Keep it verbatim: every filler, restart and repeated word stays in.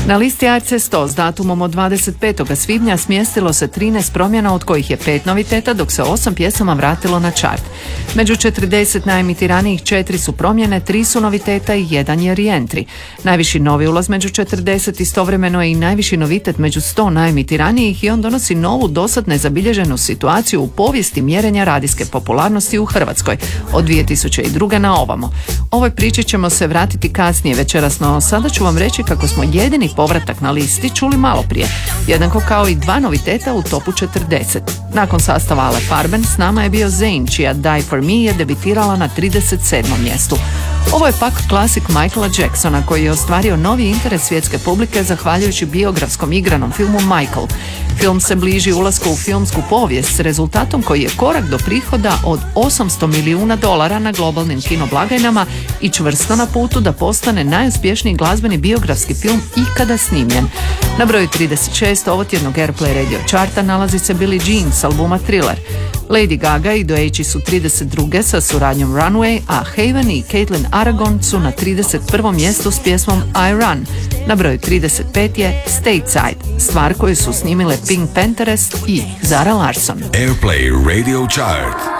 Na listi A R C sto s datumom od dvadeset petog svibnja smjestilo se trinaest promjena, od kojih je pet noviteta, dok se osam pjesama vratilo na čart. Među četrdeset najemitiranijih četiri su promjene, tri su noviteta i jedan je re-entry. Najviši novi ulaz među četrdeset istovremeno je i najviši novitet među sto najemitiranijih i on donosi novu, dosad nezabilježenu situaciju u povijesti mjerenja radijske popularnosti u Hrvatskoj od dvije tisuće druge. na ovamo. Ovoj priči ćemo se vratiti kasnije večeras, no sada ću vam reći kako smo jedini povratak na listi čuli malo prije, jednako kao i dva noviteta u topu četrdeset. Nakon sastava Ale Farben s nama je bio Zayn, čija Die For Me je debitirala na trideset sedmom mjestu. Ovo je pak klasik Michaela Jacksona, koji je ostvario novi interes svjetske publike zahvaljujući biografskom igranom filmu Michael. Film se bliži ulasku u filmsku povijest s rezultatom koji je korak do prihoda od osamsto milijuna dolara na globalnim kinoblagajnama i čvrsto na putu da postane najuspješniji glazbeni biografski film ikada snimljen. Na broju trideset šest ovotjednog Airplay radio charta nalazi se Billie Jean s albuma Thriller. Lady Gaga i dojeći su trideset druge sa suradnjom Runway, a Haven i Caitlin Aragon su na trideset prvom mjestu s pjesmom I Run. Na broju trideset pet je Stateside, stvar koju su snimile Pink Panthers i Zara Larsson. Airplay Radio Chart.